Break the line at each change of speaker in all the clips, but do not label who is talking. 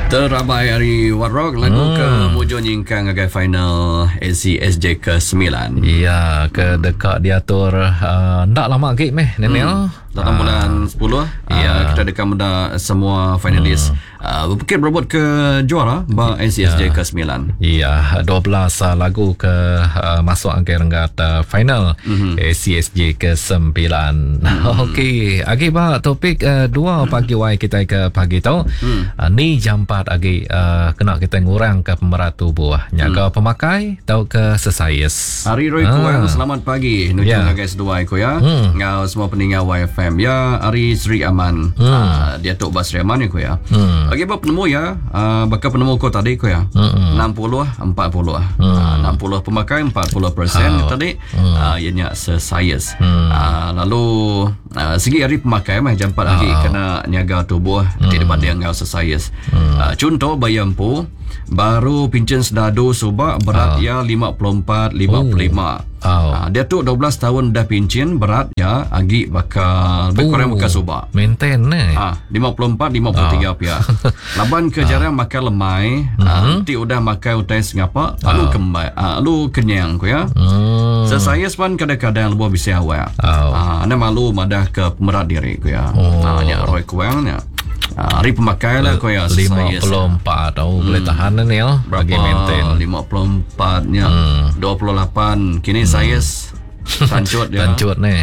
Terabai hari Warrock lagu ke Mujo Nyingkang agai final ACSJ ke-9.
Ya, ke dekat diatur ndak lama lagi meh Nenel.
Dalam bulan 10 kita dekat benda semua finalis berpikir berebut ke juara ba ACSJ ke-9.
Ya, 12 lagu ke masuk angka renggat final ACSJ ke-9. Okey, agi ba topik dua pagi wai kita ke pagi tau. Ni jam 4 agi kena kita ngurang ke pemerat tubuh nyaga pemakai tau ke sesayas.
Hari Roy Kuang, selamat pagi. Nujung guys dua ko ya. Ngau semua pendengar YFM ya, Ari Sri Aman. Dia tok Basri Aman ko ya. Bagi apa penemu ya, bakal penemu ko tadi ko ya. 60 40. 60 pemakai 40% tadi ianya sesayas. Lalu segi hari pemakai mah jam 4 lagi kena nyaga tubuh tidak banding ngau sesayas. Contoh bayampu baru pincin sedado subak berat ya 54 55. Dia tu 12 tahun dah pincin berat ya agi bakal lebih kurang bakal subak.
Maintain
54 53 pia. Laban ke jarang makan lemai, nanti udah makan utai sengapa, lalu kembali, lalu kenyang ko ya. Saya pun kadang-kadang luar bisa awak. Anda malu madah ke pemerat diri ko ya. Nya Roy Kuangnya. Hari pemakai lah ko ya
54 tahu boleh tahan ni ya bagi maintain
54 nya 28 kini saya tancut dia
tancut ni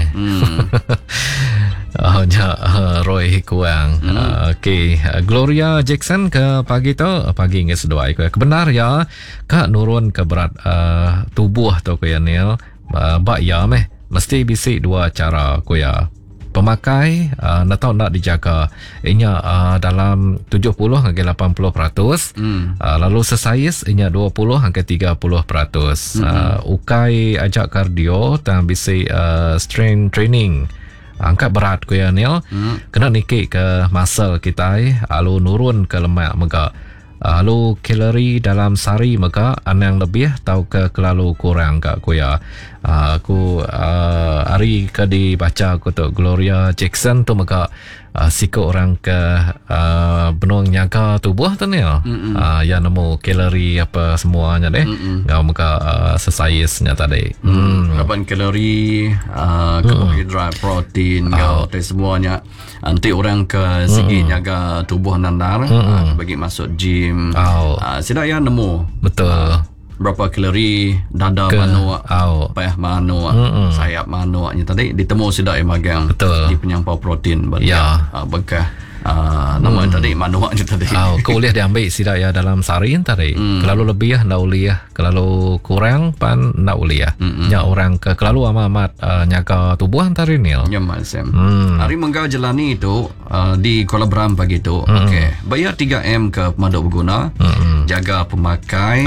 Roy Kuang. Okey, Gloria Jackson ke pagi tu pagi nges dua ko kebenar ya kak nurun ke berat tubuh tu ko ya Neil bak ya meh mesti bisik dua cara ko ya. Pemakai nak tahu nak dijaga inya dalam 70 hingga 80%, lalu sesayas inya 20 hingga 30%. Ukai ajak kardio dan bisi strength training angkat berat ko ya Neil kena nikik ke muscle kita lalu nurun ke lemak mega lalu kalori dalam sehari maka yang lebih tahu ke kelalu kurang kak ko ya. Aku hari ke dibaca aku tu Gloria Jackson tu maka sikut orang ke benung nyaga tubuh tu ni ya nemu kalori apa semuanya deh ngau maka sesayasnya tadi
kapan kalori karbohidrat protein ngau teh semuanya nanti orang ke segi nyaga tubuh nandar bagi masuk gym sidak ya nemu
betul
berapa kalori dada manu payah manu sayap manu nya tadi ditemu sidak magang di penyampau protein bekah nama tadi manu nya tadi
kau boleh diambil sidak ya dalam sehari tadi kalau lebih ya nak uli ya kalau kurang pan nak uli ya nya orang ke kalau amat nyaga tubuh antara ni
ya masem hari menggau jalani itu di Kuala Bram pagi tu okey bayar 3M ke pemaduk berguna jaga pemakai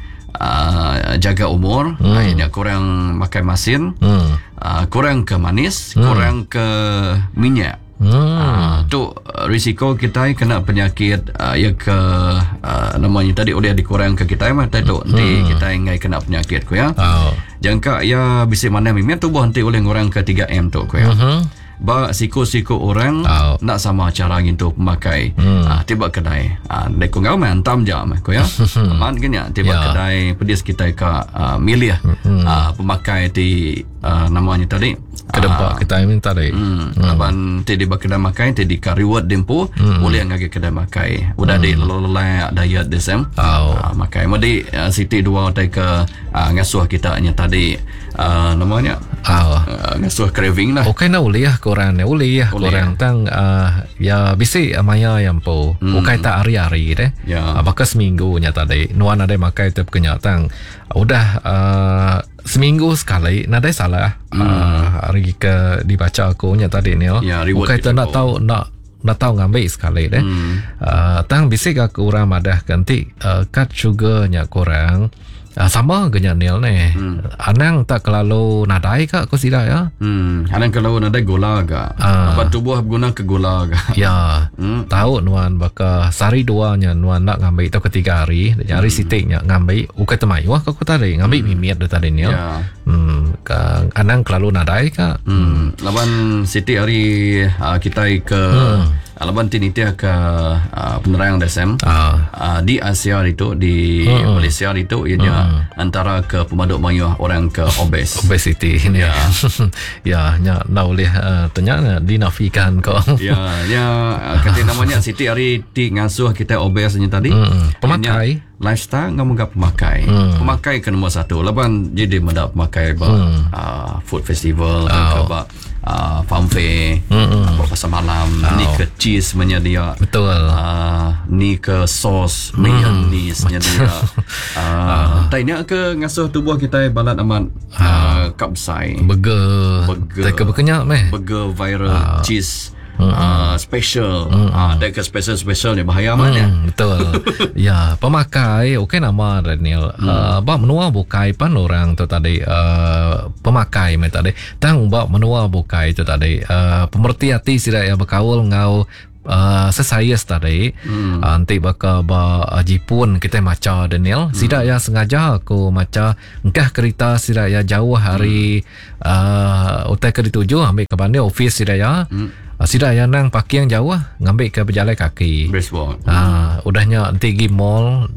jaga umur akhirnya kurang makan masin kurang ke manis kurang ke minyak tu risiko kita kena penyakit ya ke namanya tadi oleh dikurang ke kita mah tu nanti kita ingai kena penyakit ko ya jangka ya bisa mana minyak tubuh nanti oleh ngurang ke 3M tu ko ya ba siko-siko orang nak sama cara gitu pemakai tiba kedai deko ngau mantam jam ko ya man genya tiba kedai pedis kita ka milih pemakai di namanya tadi
kedempak kita minta tadi
aban ti di kedai makai ti di ka reward dempo boleh ngage kedai makai udah di lelai diet desem makai modi city dua tai ke ngasuh kita nya tadi namanya ngasuh craving lah
okay na uli ya korang ya uli ya korang tang ya bisi maya yang po ukai tak hari-hari deh bakal seminggu nya tadi nuan ada makai tu kenyataan udah seminggu sekali nadai salah hari ke dibaca aku nya tadi ni ukai tak nak tahu nak tahu ngambil sekali deh tang bisi ke kurang madah ganti kat sugar nya kurang sama genya Neil ni anang tak kelalu nadai kak kau sida ya
anang kalau nadai gula kak apa tubuh guna ke gula kak
ya tahu nuan baka sari dua nya nuan nak ngambil itu ketiga hari hari sitiknya ngambil ukai temai wah kau tadi ngambil mimit tadi Neil anang kelalu nadai kak
lawan sitik hari kita ke Laban tinitih ke penerang desem di Asia itu di Malaysia itu ianya antara ke pemaduk mayuh orang ke
obesity ini ya nya boleh ternyata dinafikan kok
kata namanya Siti hari ti ngasuh kita obesnya tadi
pemakai
lifestyle ngomong pemakai pemakai ke nombor 1 laban jadi mendak pemakai food festival ke farm fair pasar malam ni ke cheese menyedia
betul
ni ke sos mayonnaise menyedia tanya ke ngasuh tubuh kita balat amat kapsai
burger tak berkenyak
burger viral cheese special dekat special ni bahaya mana
betul ya pemakai okey nama Daniel bab menua bukai pan orang tu tadi pemakai mai tadi tang bab menua bukai tu tadi pemerti hati sira ya berkaul ngau sesayas tadi nanti bakal Jepun kita maca Daniel sida ya sengaja aku maca engkah kereta sida ya jauh hari utai ke dituju ambil ke bandar office sida ya sida ya nang parking jauh ngambil ke berjalan kaki udahnya nanti pergi mall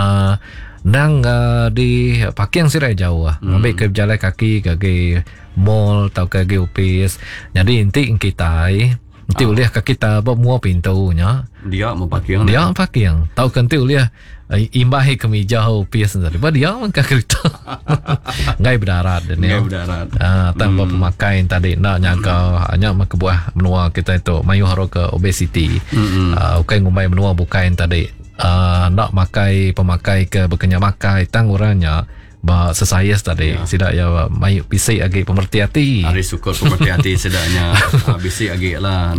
nang di parking sida jauh ngambil ke berjalan kaki ke mall atau ke office jadi nanti kita nanti boleh ke kita buat mua pintunya
dia mau parking
tahu kan tu boleh imbahi kemeja office tadi dia mengka kereta ngai berdarat dan tanpa pemakai tadi nak nyaga hanya kebuah menua kita itu mayu haro ke obesity ukai ngumai menua bukain tadi nak makai pemakai ke berkenya makai tang orangnya sesayas tadi sidak ya mayu bisik agi pemerti hati
hari syukur pemerti hati sedaknya bisik agi lah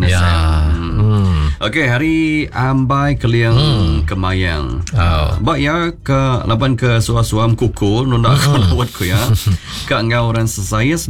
okey hari ambai keliang kemayang bak ya ke laban ke suam kuku nunda lawat ku ya ka ngau orang sesayas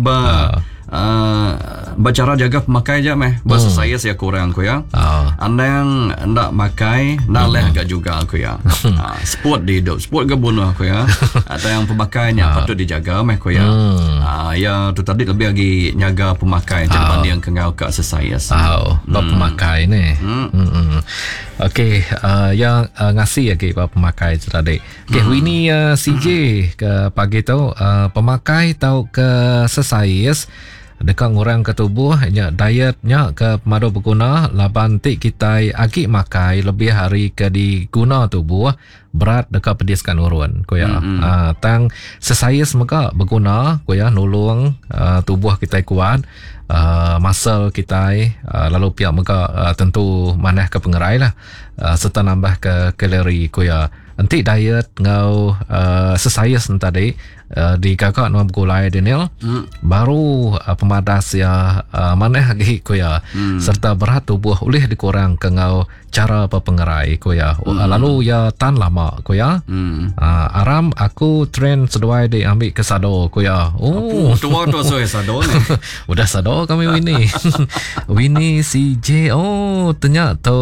cara jaga pemakai je bahasa saya kurang ku ya anda yang nak makai nak leh agak juga aku ya sport di hidup sport ke bunuh aku ya atau yang pemakainya patut dijaga ku ya ya tu tadi lebih lagi nyaga pemakai daripada yang kengau kat sesaya
pemakai ni okey yang ngasih lagi pemakai tadi Winnie CJ ke pagi tu pemakai tau ke sesayas dekat orang ke tubuh dietnya ke pemadu berguna laban tik kita agi makai lebih hari ke diguna tubuh berat dekat pediskan urun ko ya tang sesaya semoga berguna ko ya nolong tubuh kita kuat muscle kita lalu pihak mega tentu manah ke pengerai lah serta nambah ke kalori ko ya nanti diet ngau sesaya tadi di kakak nama gulai Daniel baru pemadas ya mana lagi ko ya serta berat tubuh boleh dikurang ke ngau cara pengerai ko ya lalu ya tan lama ko ya aram aku train seduai di ambil ke sado ko ya
tua so sado ni
udah sado kami Winnie CJ ternyata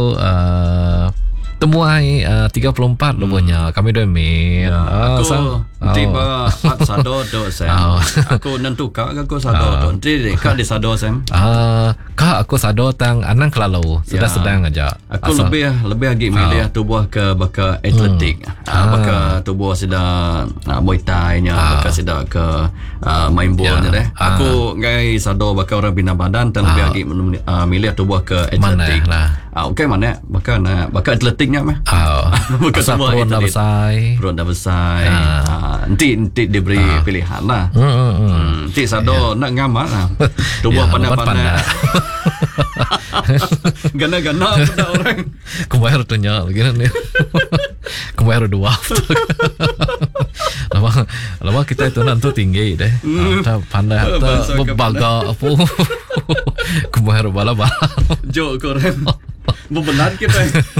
temuai 34 lubuhnya kami dah
aku tiba sado tu Sam aku nentu kak aku sado tu nanti kak di sado Sam
kak aku sado tang anang kelalu sudah sedang aja
aku lebih lagi milih tubuh ke baka atletik baka tubuh sudah Muay Thai nya baka sudah ke main bola deh aku ngai sado baka orang bina badan dan lebih lagi milih tubuh ke atletik okey mana baka atletiknya
bukan semua
perut dah besar nanti diberi pilihan lah nanti sado nak ngamat lah tubuh pandai-pandai gana-gana pada orang
kemair tu nyak begini ni kemair dua lama kita itu nanti tinggi deh pandai hatta berbaga apa kemair bala-bala
jok korang benar kita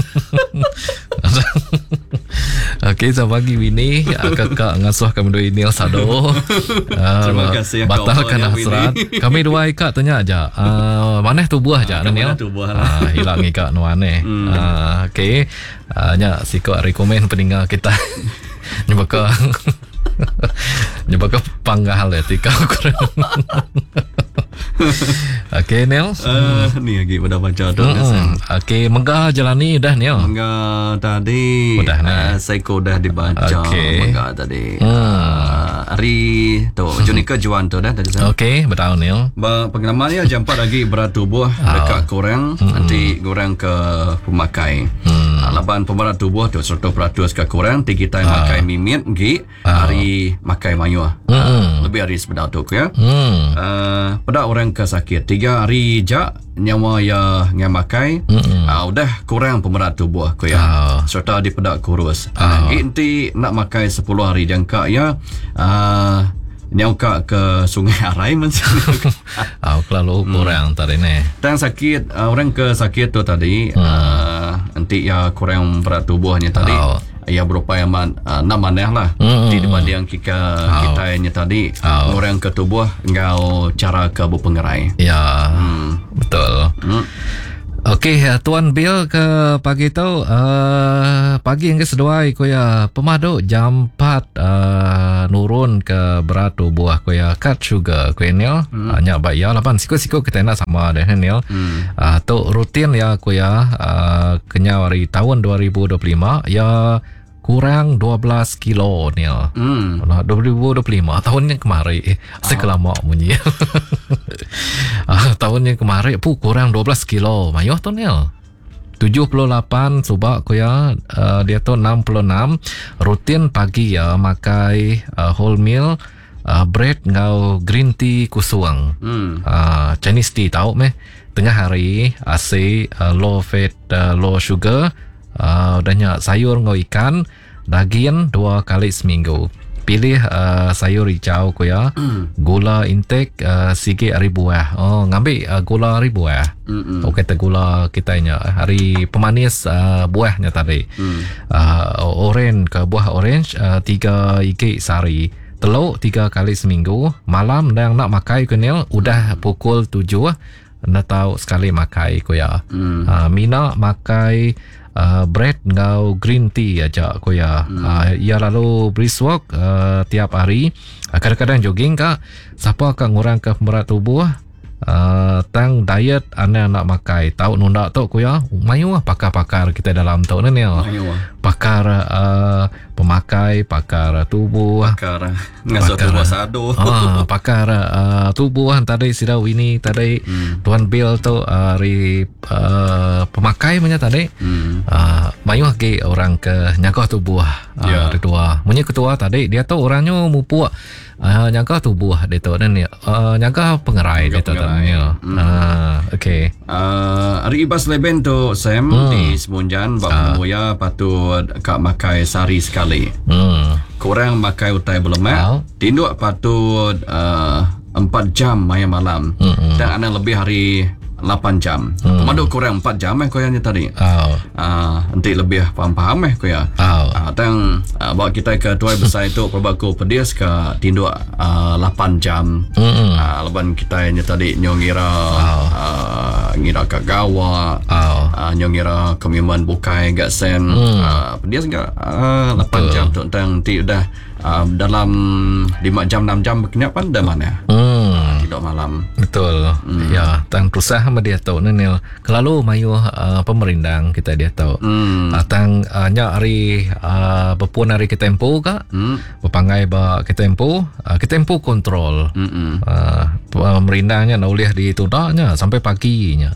okey saya bagi Winnie kakak ngasuh kami dua ini sado
terima kasih
batalkan hasrat kami dua ikat tanya aja mana tubuh aja Daniel hilang ikat nuane okey nya siko rekomen peninggal kita nyebaka panggah le tika Okey Neil.
Ni lagi pada baca tu.
Okey, Menggah jalan ni dah Neil.
Menggah tadi.
Udah
Seiko dah dibaca. Menggah tadi. Hari tu Junika Juan tu dah tadi.
Okey, betul Neil.
Pengalaman dia jam 4 lagi berat tubuh dekat korang. Nanti korang ke pemakai. Laban pemerat tubuh tu 100% ke korang. Ti kita makai mimit gi hari makai mayuah. Lebih hari sebenar tu ya. Pada orang ke sakit 3 hari jak nyawa ya ngamakai udah kurang pemerat tubuh ko ya serta di pedak kurus inti nak makai 10 hari jangka ya nyauka ke Sungai Arai
kalau kurang tadi ni
tang sakit orang ke sakit tu tadi nanti ya kurang berat tubuhnya tadi ya berupaya nak maneh lah di dibanding kita nya tadi orang ke tubuh engkau cara ke berpengerai
ya betul. Okey, Tuan Bill ke pagi tu pagi yang kedua ko ya pemadu jam 4 nurun ke berat tubuh ko ya cut sugar ko Neil hanya bayar lapan siko kita nak sama deh Neil tu rutin ya ko ya kenya hari tahun 2025 ya kurang 12 kilo Neil. 2025 tahun yang kemarin sekelama bunyi. Tahun yang kemarin kurang 12 kilo. Mayuh tu Neil. 78 subak ko ya dia tu 66 rutin pagi ya makai whole meal bread ngau green tea kusuang. Chinese tea tahu meh. Tengah hari AC low fat low sugar udahnya sayur ngau ikan daging 2 kali seminggu pilih sayur hijau ko ya gula intake sikit hari buah ngambil gula hari buah kata gula kita nya hari pemanis buahnya tadi orange ke buah orange 3 iki sehari telur 3 kali seminggu malam yang nak makai ko Neil udah pukul 7 nak tahu sekali makai ko ya Mina makai bread ngau green tea aja ko ya ya lalu brisk walk tiap hari kadang-kadang jogging kak siapa akan ngurang ke berat tubuh tang diet anda nak makai tahu nunda tu ko ya mayu pakar-pakar kita dalam tu ni pakar pemakai pakar tubuh
pakar ngasuh tubuh sado
pakar tubuh tadi sida Winnie tadi Tuan Bill tu hari pemakai punya tadi mayu ke orang ke nyaga tubuh ketua punya ketua tadi dia tu orangnya mupuk nyaga tubuh dia tu dan nyaga pengerai dia tu okey
hari ibas leben tu Sam di Semunjan bab ya patut kak makai sehari sekali kurang makai utai berlemak tinduk patut 4 jam maya malam dan ada lebih hari 8 jam pemandu kurang 4 jam kau yang tadi nanti lebih faham kau ya tang bawa kita ke tuai besar itu perbaku pedis ke tinduk 8 jam leban kita yang tadi nyongira ngira kagawa nyongira komitmen bukai gak sen pedis enggak 8 jam tu tang ti udah dalam 5 jam 6 jam kenyapan dah mana tidur malam
betul ya tang susah sama dia tahu Neil kalau mayu pemerintah kita dia tahu tang nya hari berpun hari kita tempo kak berpangai ba kita tempo kontrol pemerintahnya nak boleh ditudaknya sampai paginya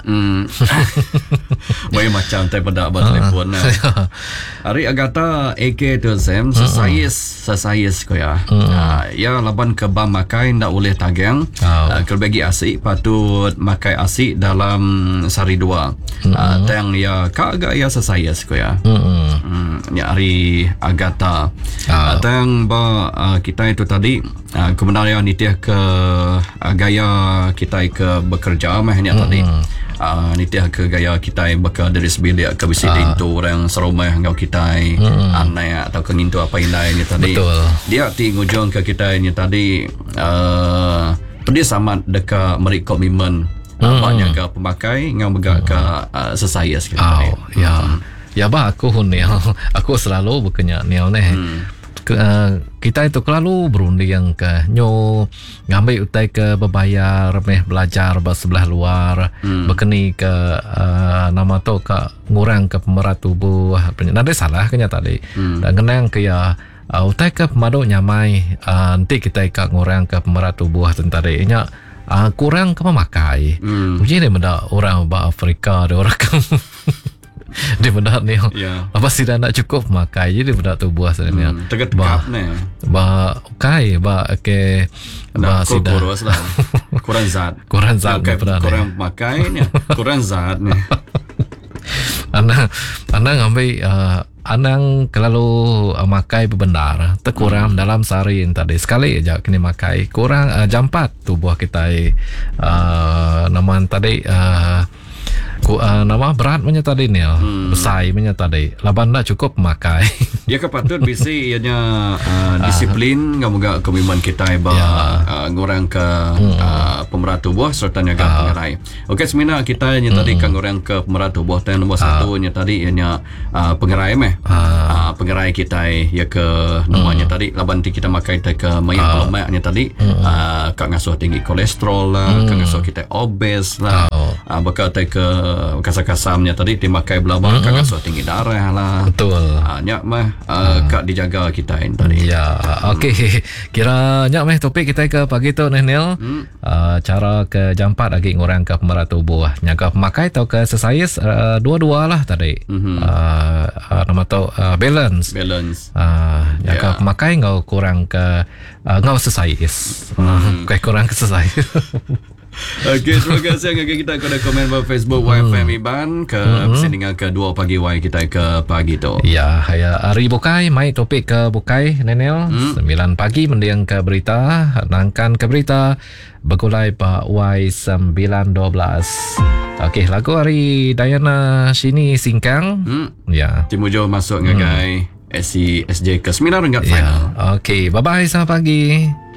baik macam tak pada telefon hari Agatha AK tu Sam sesayis ko ya ya laban ke bam makai ndak boleh tagang kalau bagi asik patut makai asik dalam sehari 2 tang ya kagak ya sesayis ko ya hari Agatha tang ba kita itu tadi kebenaran nitiah ke gaya kita ke bekerja mahnya tadi nitiah ke gaya kita baka dari sebilik ke bisi dintu orang serumah ngau kita anak atau kenintu apa indai ni tadi dia ti ngujung ke kita ni tadi dia sama dekat merik komitmen banyak ke pemakai ngau megak ke sesayas kita
ya ba aku Neil aku selalu bekerja Neil ni kita itu kelalu berunding ke nyo ngambil utai ke berbayar meh belajar sebelah luar berkeni ke nama tu ke ngurang ke pemerat tubuh nanti salah kenya tadi dan kenang ke ya utai ke pemadu nyamai nanti kita ikat ngurang ke pemerat tubuh tadi nya kurang ke memakai uji ni benda orang Afrika ada orang kamu dia benda ni apa sih dah nak cukup makai jadi benda tu buah sebenarnya
tegak-tegak ni
okay ke
sida kurang zat kurang makai ni kurang zat ni
anak ngambil anang kalau makai benar terkurang dalam sehari tadi sekali aja kini makai kurang jam 4 tubuh kita nama tadi nama berat punya tadi ni besar punya tadi laban dah cukup makai
ya kepatut bisa ianya disiplin ngamoga komitmen kita ngurang ke pemerat tubuh serta nyaga pengerai. Okey semina kita nya tadi kan ngurang ke pemerat tubuh dan nombor 1 nya tadi ianya pengerai pengerai kita ya ke namanya tadi laban kita makai ke mayat lemak nya tadi kak ngasuh tinggi kolesterol lah kak ngasuh kita obes lah bakal ke kasar-kasarnya tadi dimakai belabang kak ngasuh tinggi darah lah
betul
nyak mah kak dijaga kita ini tadi
ya okey kira nyak mah topik kita ke pagi tu Nel cara ke jam 4 lagi ngurang ke pemerat tubuh nyaga pemakai atau ke exercise dua-dua lah tadi nama tu balance nyaga pemakai ngau kurang ke ngau exercise kurang ke exercise.
Okey, terima kasih yang kita kena komen pada Facebook YFM Iban ke persindingan kedua pagi Y kita ke pagi tu.
Ya, hari bukai mai topik ke bukai Nenel 9 pagi mendiang ke berita, nangkan ke berita bergulai Pak Y 912. Okey, lagu hari Diana sini singkang. Ya.
Timujo masuk ngagai SC SJ ke seminar enggak final.
Okey, bye bye selamat pagi.